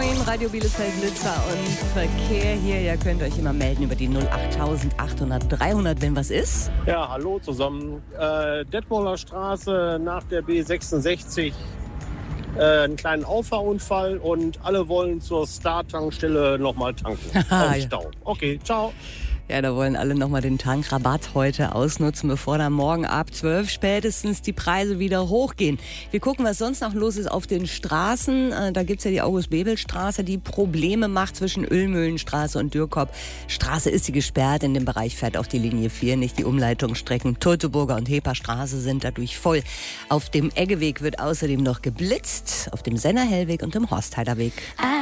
9, Radio Bielefeld, Blitzer und Verkehr hier. Ihr könnt euch immer melden über die 08800 300, wenn was ist. Ja, hallo zusammen. Detmolder Straße nach der B66. Einen kleinen Auffahrunfall und alle wollen zur Star-Tankstelle nochmal tanken. Auf Stau. Okay, ciao. Ja, da wollen alle nochmal den Tankrabatt heute ausnutzen, bevor dann morgen ab 12 spätestens die Preise wieder hochgehen. Wir gucken, was sonst noch los ist auf den Straßen. Da gibt's ja die August-Bebel-Straße, die Probleme macht zwischen Ölmühlenstraße und Dürkop-Straße. Ist sie gesperrt. In dem Bereich fährt auch die Linie 4 nicht. Die Umleitungsstrecken Teutoburger und Heperstraße sind dadurch voll. Auf dem Eggeweg wird außerdem noch geblitzt, auf dem Sennerhellweg und dem Horstheiderweg.